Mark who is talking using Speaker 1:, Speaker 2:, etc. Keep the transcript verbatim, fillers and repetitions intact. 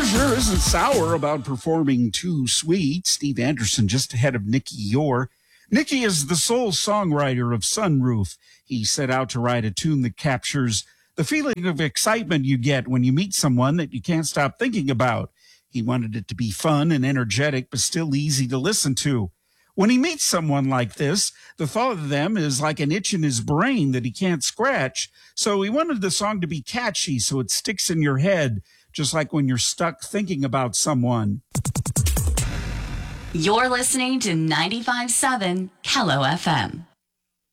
Speaker 1: sure isn't sour about performing Too Sweet. Steve Anderson just ahead of Nicky Yor. Nicky is the sole songwriter of Sunroof. He set out to write a tune that captures the feeling of excitement you get when you meet someone that you can't stop thinking about. He wanted it to be fun and energetic, but still easy to listen to. When he meets someone like this, the thought of them is like an itch in his brain that he can't scratch. So he wanted the song to be catchy so it sticks in your head, just like when you're stuck thinking about someone.
Speaker 2: You're listening to ninety-five point seven Kello F M.